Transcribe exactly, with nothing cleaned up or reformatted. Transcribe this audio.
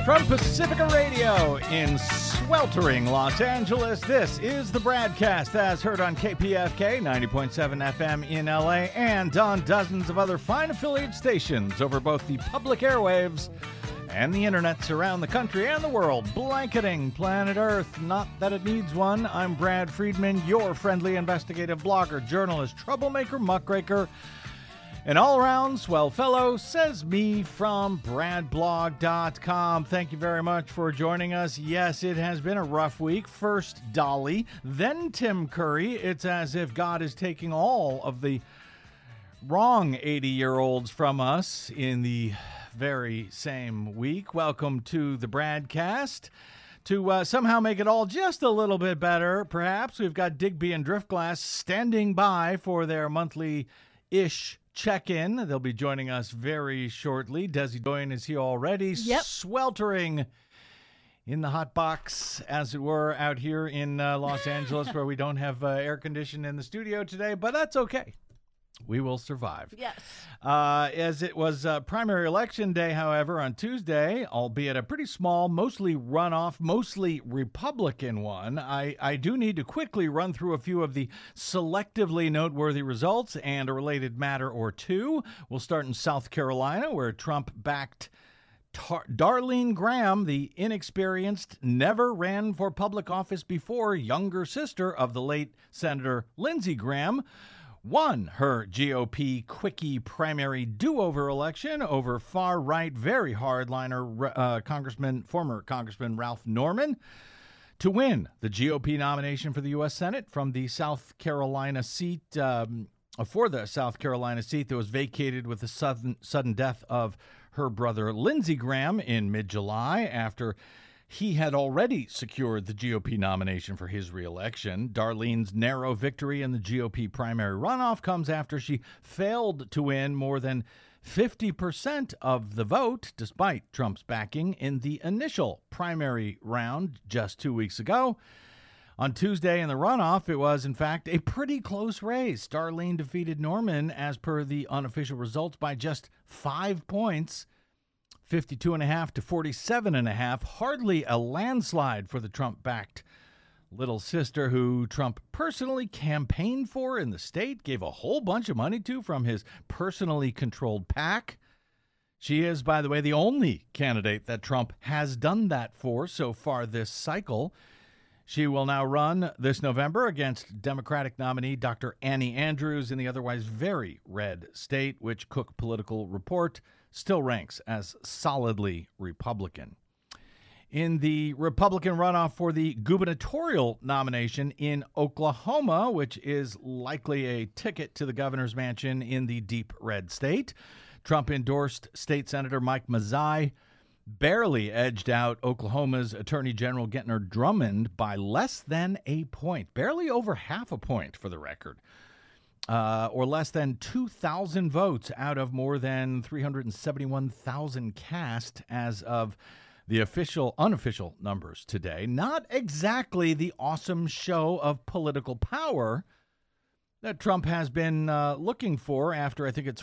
From Pacifica Radio in sweltering Los Angeles, this is the Bradcast, as heard on K P F K ninety point seven F M in L A and on dozens of other fine affiliate stations over both the public airwaves and the internets around the country and the world, blanketing planet Earth. Not that it needs one. I'm Brad Friedman, your friendly investigative blogger, journalist, troublemaker, muckraker, an all-around swell fellow, says me from brad blog dot com. Thank you very much for joining us. Yes, it has been a rough week. First Dolly, then Tim Curry. It's as if God is taking all of the wrong eighty-year-olds from us in the very same week. Welcome to the Bradcast. To uh, somehow make it all just a little bit better, perhaps, we've got Digby and Driftglass standing by for their monthly-ish check-in. They'll be joining us very shortly. Desi Doyen is here already, yep. sweltering in the hot box, as it were, out here in uh, Los Angeles, where we don't have uh, air conditioning in the studio today, but that's okay. We will survive. Yes. Uh, as it was uh, primary election day, however, on Tuesday, albeit a pretty small, mostly runoff, mostly Republican one, I, I do need to quickly run through a few of the selectively noteworthy results and a related matter or two. We'll start in South Carolina, where Trump backed Tar- Darlene Graham, the inexperienced, never ran for public office before, younger sister of the late Senator Lindsey Graham, won her G O P quickie primary do-over election over far-right, very hardliner uh, Congressman, former Congressman Ralph Norman to win the G O P nomination for the U S Senate from the South Carolina seat, um, for the South Carolina seat that was vacated with the sudden, sudden death of her brother Lindsey Graham in mid-July after he had already secured the G O P nomination for his reelection. Darlene's narrow victory in the G O P primary runoff comes after she failed to win more than fifty percent of the vote, despite Trump's backing, in the initial primary round just two weeks ago. On Tuesday in the runoff, it was, in fact, a pretty close race. Darlene defeated Norman, as per the unofficial results, by just five points. fifty-two and a half to forty-seven and a half, hardly a landslide for the Trump-backed little sister who Trump personally campaigned for in the state, gave a whole bunch of money to from his personally controlled PAC. She is, by the way, the only candidate that Trump has done that for so far this cycle. She will now run this November against Democratic nominee Doctor Annie Andrews in the otherwise very red state, which Cook Political Report still ranks as solidly Republican. In the Republican runoff for the gubernatorial nomination in Oklahoma, which is likely a ticket to the governor's mansion in the deep red state, Trump endorsed State Senator Mike Mazzei, barely edged out Oklahoma's Attorney General Gentner Drummond by less than a point, barely over half a point for the record. Uh, or less than two thousand votes out of more than three hundred seventy-one thousand cast as of the official, unofficial numbers today. Not exactly the awesome show of political power that Trump has been uh, looking for after, I think it's